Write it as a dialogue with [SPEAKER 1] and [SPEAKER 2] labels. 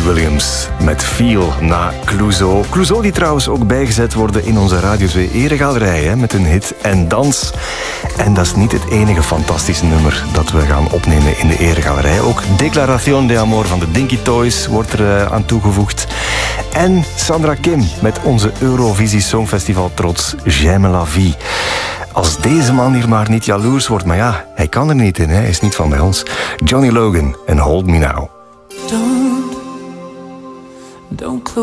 [SPEAKER 1] Williams met Feel na Clouseau. Clouseau die trouwens ook bijgezet worden in onze Radio 2 eregalerij, hè, met hun hit En Dans. En dat is niet het enige fantastische nummer dat we gaan opnemen in de eregalerij. Ook Declaration de Amor van de Dinky Toys wordt er aan toegevoegd. En Sandra Kim met onze Eurovisie Songfestival trots J'aime la vie. Als deze man hier maar niet jaloers wordt, maar ja, hij kan er niet in, hè. Hij is niet van bij ons. Johnny Logan en Hold Me Now.
[SPEAKER 2] Don't close